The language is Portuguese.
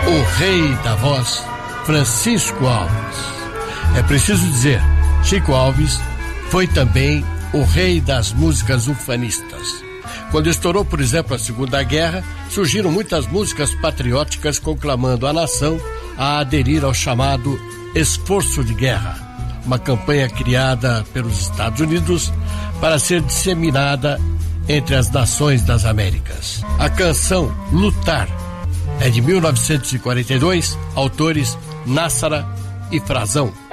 o rei da voz, Francisco Alves. É preciso dizer, Chico Alves foi também o rei das músicas ufanistas. Quando estourou, por exemplo, a Segunda Guerra, surgiram muitas músicas patrióticas conclamando a nação a aderir ao chamado Esforço de Guerra, uma campanha criada pelos Estados Unidos para ser disseminada entre as nações das Américas. A canção Lutar é de 1942, autores Nassara e Frazão.